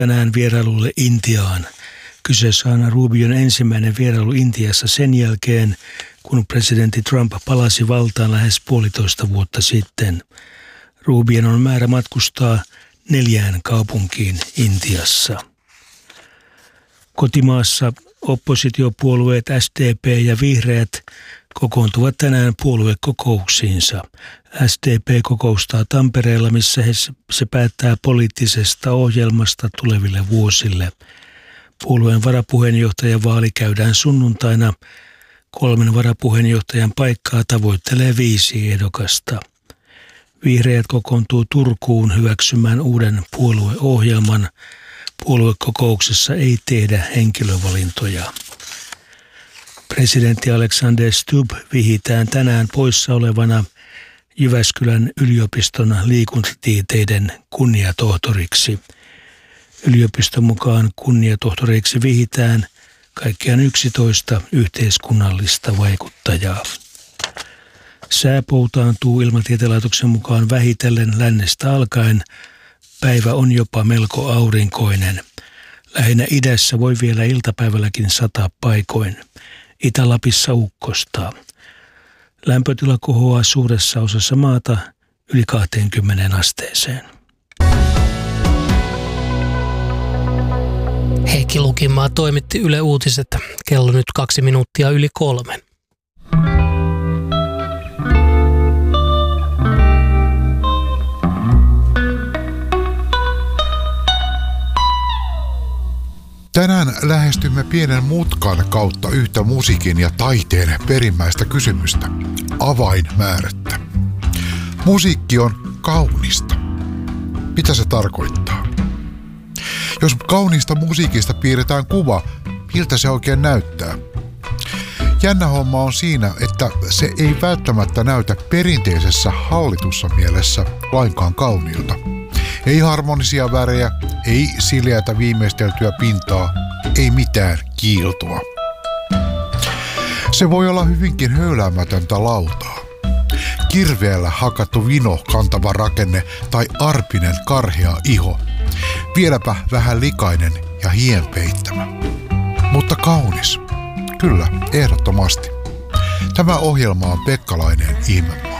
tänään vierailulle Intiaan. Kyseessä on Rubion ensimmäinen vierailu Intiassa sen jälkeen, kun presidentti Trump palasi valtaan lähes 1,5 vuotta sitten. Rubion on määrä matkustaa 4 kaupunkiin Intiassa. Kotimaassa oppositiopuolueet SDP ja Vihreät kokoontuvat tänään puoluekokouksiinsa. SDP kokoustaa Tampereella, missä se päättää poliittisesta ohjelmasta tuleville vuosille. Puolueen varapuheenjohtajavaali käydään sunnuntaina. 3 varapuheenjohtajan paikkaa tavoittelee 5 ehdokasta. Vihreät kokoontuu Turkuun hyväksymään uuden puolueohjelman. Puoluekokouksessa ei tehdä henkilövalintoja. Presidentti Alexander Stubb vihitään tänään poissa olevana Jyväskylän yliopiston liikuntatieteiden kunniatohtoriksi. Yliopiston mukaan kunniatohtoreiksi vihitään kaikkiaan 11 yhteiskunnallista vaikuttajaa. Sää poutaantuu Ilmatieteen laitoksen mukaan vähitellen lännestä alkaen. Päivä on jopa melko aurinkoinen. Lähinnä idässä voi vielä iltapäivälläkin sataa paikoin. Itä-Lapissa ukkostaa. Lämpötila kohoaa suuressa osassa maata yli 20 asteeseen. Heikki Lukinmaa toimitti Yle Uutiset. Kello nyt 2 minuuttia yli 3. Tänään lähestymme pienen mutkan kautta yhtä musiikin ja taiteen perimmäistä kysymystä, avainmäärättä. Musiikki on kaunista. Mitä se tarkoittaa? Jos kauniista musiikista piirretään kuva, miltä se oikein näyttää? Jännä homma on siinä, että se ei välttämättä näytä perinteisessä hallitussa mielessä lainkaan kauniilta. Ei harmonisia värejä, ei sileätä viimeisteltyä pintaa, ei mitään kiiltoa. Se voi olla hyvinkin höyläämätöntä lautaa. Kirveellä hakattu vino kantava rakenne tai arpinen karhea iho. Vieläpä vähän likainen ja hien peittämä. Mutta kaunis. Kyllä, ehdottomasti. Tämä ohjelma on Pekka Laineen ihme.